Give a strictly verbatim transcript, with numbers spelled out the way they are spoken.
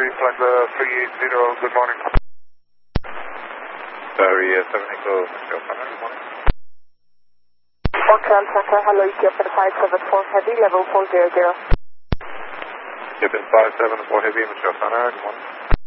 Heavy, flight uh, three eight zero, good morning. Sorry, uh, seven Echo, Michelle Connor, good morning. Foxtrot Tracker, hello, Ethiopian five seven four Heavy, level four zero zero. Ethiopian five seven four Heavy, Michelle Connor, good morning.